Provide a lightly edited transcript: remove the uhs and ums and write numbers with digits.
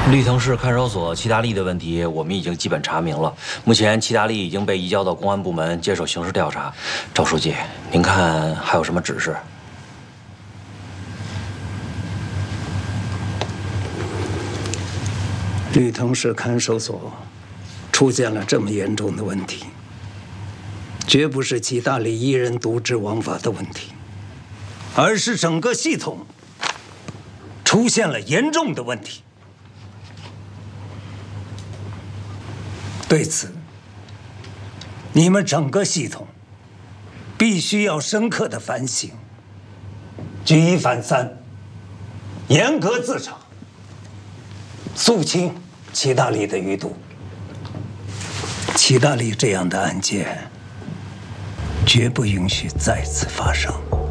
绿藤市看守所齐大利的问题，我们已经基本查明了。目前齐大利已经被移交到公安部门接受刑事调查。赵书记，您看还有什么指示？ 绿藤市看守所出现了这么严重的问题，绝不是齐大利一人独执枉法的问题，而是整个系统出现了严重的问题。对此，你们整个系统必须要深刻的反省，举一反三，严格自查，肃清齐大利的余毒。齐大利这样的案件绝不允许再次发生。